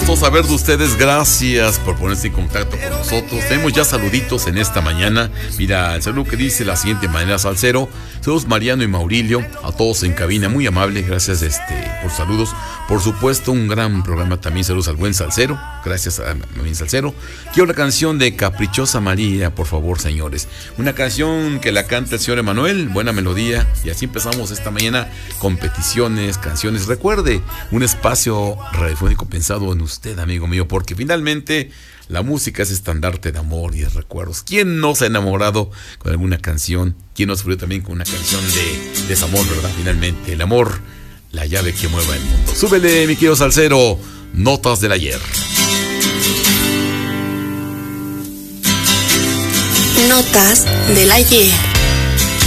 gusto saber de ustedes. Gracias por ponerse en contacto con nosotros. Tenemos ya saluditos en esta mañana. Mira, el saludo que dice de la siguiente manera, Salcero. Saludos Mariano y Maurilio, a todos en cabina, muy amable, gracias por saludos. Por supuesto, un gran programa también. Saludos al buen Salcero, gracias a mi Salcero. Quiero la canción de Caprichosa María, por favor, señores. Una canción que la canta el señor Emanuel, buena melodía. Y así empezamos esta mañana con peticiones, canciones. Recuerde, un espacio radiofónico pensado en usted, amigo mío, porque finalmente la música es estandarte de amor y de recuerdos. ¿Quién no se ha enamorado con alguna canción? ¿Quién no sufrió también con una canción de desamor, verdad? Finalmente, el amor, la llave que mueva el mundo. Súbele, mi querido Salcero, Notas del Ayer. Notas del Ayer.